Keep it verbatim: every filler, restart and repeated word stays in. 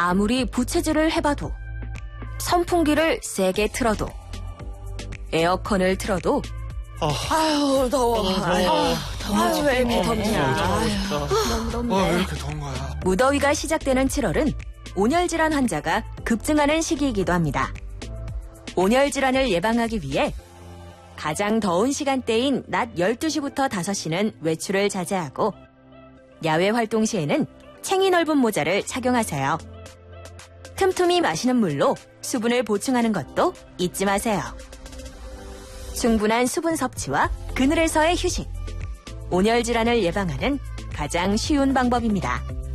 아무리 부채질을 해봐도, 선풍기를 세게 틀어도, 에어컨을 틀어도 아, 아유, 더워. 아, 아유, 더워. 아유, 왜 이렇게 어, 덥냐. 어, 너무 덥네. 어, 왜 이렇게 더운 거야? 무더위가 시작되는 칠월은 온열질환 환자가 급증하는 시기이기도 합니다. 온열질환을 예방하기 위해 가장 더운 시간대인 낮 열두 시부터 다섯 시는 외출을 자제하고 야외 활동 시에는 챙이 넓은 모자를 착용하세요. 틈틈이 마시는 물로 수분을 보충하는 것도 잊지 마세요. 충분한 수분 섭취와 그늘에서의 휴식. 온열질환을 예방하는 가장 쉬운 방법입니다.